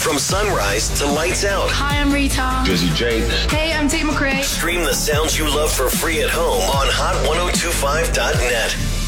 From sunrise to lights out. Hi, I'm Rita. Busy Jake. Hey, I'm Tate McRae. Stream the sounds you love for free at home on hot1025.net.